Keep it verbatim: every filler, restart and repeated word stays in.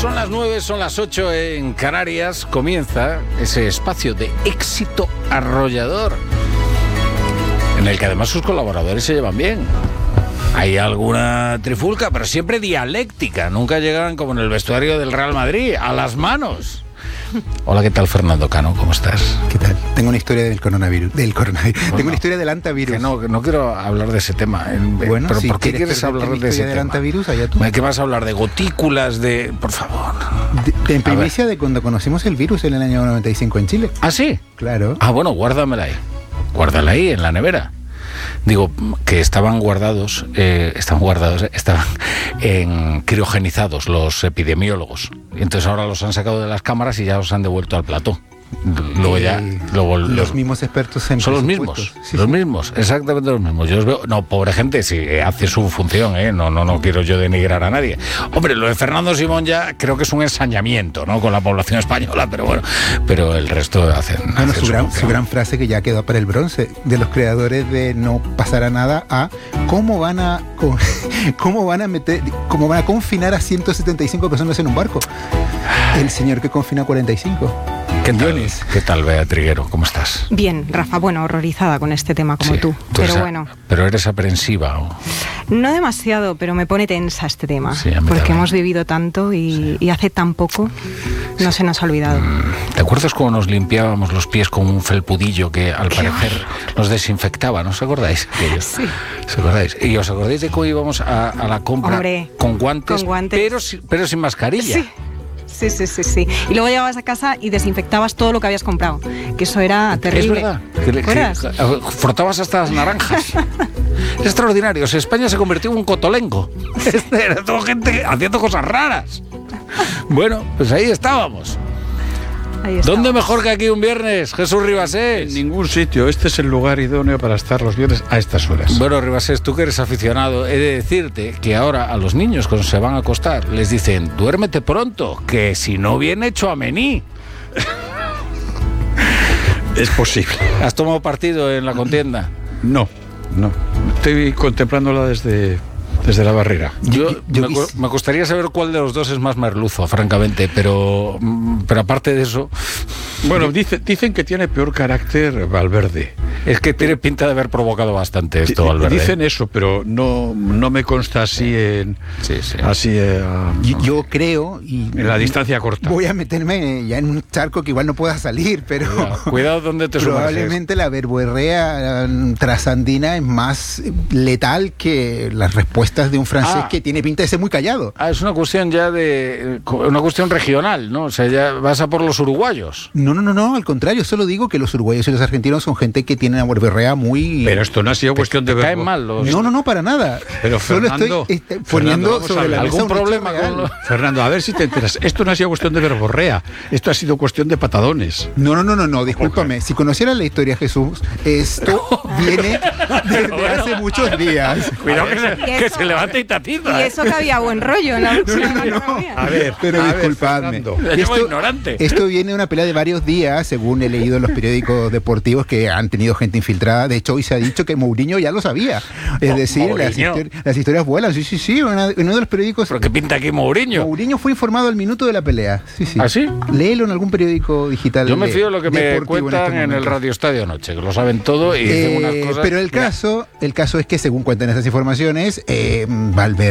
Son las nueve, son las ocho en Canarias. Comienza ese espacio de éxito arrollador, en el que además sus colaboradores se llevan bien. Hay alguna trifulca, pero siempre dialéctica. Nunca llegan como en el vestuario del Real Madrid, a las manos. Hola, ¿qué tal, Fernando Cano? ¿Cómo estás? ¿Qué tal? Tengo una historia del coronavirus. Del coronavirus. Bueno, Tengo una historia del antivirus. Que no, que no quiero hablar de ese tema. Bueno, pero si ¿por qué quieres, quieres hablar de ese del tema? antivirus, allá tú. ¿Qué vas a hablar? ¿De gotículas? De, por favor. De, de en primicia de cuando conocimos el virus en el año noventa y cinco en Chile. ¿Ah, sí? Claro. Ah, bueno, guárdamela ahí. Guárdala ahí, en la nevera. Digo, que estaban guardados, eh, estaban guardados, estaban en criogenizados los epidemiólogos. Y entonces ahora los han sacado de las cámaras y ya los han devuelto al plató. Luego ya lo, lo, los mismos expertos en son los mismos, sí, los sí. mismos, exactamente los mismos. Yo os veo, no, pobre gente, si hace su función, ¿eh? no, no, no quiero yo denigrar a nadie. Hombre, lo de Fernando Simón ya creo que es un ensañamiento, ¿no? Con la población española, pero bueno, pero el resto hacen. Bueno, hacen su, su, gran, función. su gran frase que ya quedó para el bronce de los creadores de No pasará nada a cómo van a cómo van a meter, cómo van a confinar a ciento setenta y cinco personas en un barco. El señor que confina a cuarenta y cinco. ¿Qué tal, ¿Qué tal, Bea Triguero? ¿Cómo estás? Bien, Rafa, bueno, horrorizada con este tema como sí, tú, tú pero eres, bueno. ¿Pero eres aprensiva o...? No demasiado, pero me pone tensa este tema, sí, porque también. hemos vivido tanto y, sí. y hace tan poco no sí. se nos ha olvidado. ¿Te acuerdas cómo nos limpiábamos los pies con un felpudillo que al Qué parecer horror. Nos desinfectaba? ¿No os acordáis? Sí. ¿Os acordáis? ¿Y os acordáis de cómo íbamos a, a la compra Hombre, con guantes, con guantes. Pero, pero sin mascarilla? Sí. Sí, sí, sí, sí. Y luego llegabas a casa y desinfectabas todo lo que habías comprado. Que eso era terrible. Es verdad. Que, que, frotabas hasta las naranjas. Es extraordinario. O sea, España se convirtió en un cotolengo. Era toda gente haciendo cosas raras. Bueno, pues ahí estábamos. Ahí ¿Dónde mejor que aquí un viernes, Jesús Ribasés? En ningún sitio. Este es el lugar idóneo para estar los viernes a estas horas. Bueno, Ribasés, tú que eres aficionado, he de decirte que ahora a los niños cuando se van a acostar les dicen, duérmete pronto, que si no viene hecho a mení. Es posible. ¿Has tomado partido en la contienda? No, no. Estoy contemplándola desde... Desde la barrera. Yo, yo me, me gustaría saber cuál de los dos es más merluzo, francamente, pero, pero aparte de eso... Bueno, dice, dicen que tiene peor carácter Valverde. Es que tiene pinta de haber provocado bastante esto, Valverde. Dicen eso, pero no, no me consta así en... Sí, sí. Así, eh, yo, yo creo... Y en la distancia corta. Voy a meterme ya en un charco que igual no pueda salir, pero... Cuidado, cuidado donde te sumerges. Probablemente la verborrea trasandina es más letal que las respuestas de un francés ah, que tiene pinta de ser muy callado. Ah, es una cuestión ya de... una cuestión regional, ¿no? O sea, ya vas a por los uruguayos. No, no, no, no, al contrario, solo digo que los uruguayos y los argentinos son gente que tiene una verborrea muy... Pero esto no ha sido cuestión te, de... te caen mal los... No, no, no, para nada. Pero Fernando... Solo estoy este, poniendo Fernando, sobre la mesa algún problema con lo... Fernando, a ver si te enteras. Esto no ha sido cuestión de verborrea. Esto ha sido cuestión de patadones. No, no, no, no, no, discúlpame. Si conocieras la historia, Jesús, esto viene desde bueno, hace muchos días. Cuidado que se, que se levante y tatiza. Y eso que había buen rollo, ¿no? No, no, no. A ver, pero a disculpadme. Ver, esto, ignorante. Esto viene de una pelea de varios días, según he leído en los periódicos deportivos que han tenido gente infiltrada. De hecho, hoy se ha dicho que Mourinho ya lo sabía. Es oh, decir, las, histori las historias vuelan. Sí, sí, sí. Una, uno de los periódicos... ¿Pero qué pinta aquí Mourinho? Mourinho fue informado al minuto de la pelea. Sí, sí. ¿Ah, sí? Léelo en algún periódico digital. Yo me fío de lo que me cuentan en, este en el Radio Estadio Noche, que lo saben todo y eh, dicen unas cosas... Pero el caso, el caso es que, según cuentan esas informaciones, eh, Valverde